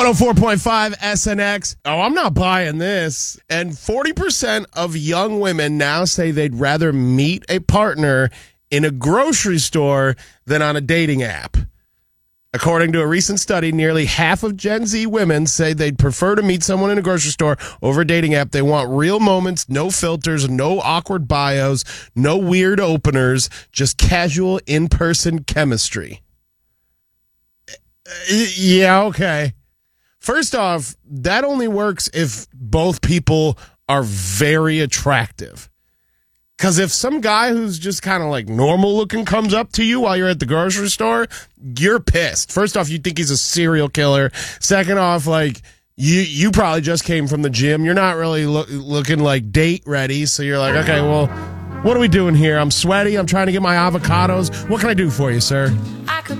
104.5 SNX. Oh, I'm not buying this. And 40% of young women now say they'd rather meet a partner in a grocery store than on a dating app. According to a recent study, nearly half of Gen Z women say they'd prefer to meet someone in a grocery store over a dating app. They want real moments, no filters, no awkward bios, no weird openers, just casual in-person chemistry. Yeah, okay. First off, that only works if both people are very attractive. Because if some guy who's just kind of like normal looking comes up to you while you're at the grocery store, you're pissed. First off, you think he's a serial killer. Second off, like you probably just came from the gym. You're not really looking like date ready. So you're like, okay, well, what are we doing here? I'm sweaty. I'm trying to get my avocados. What can I do for you, sir?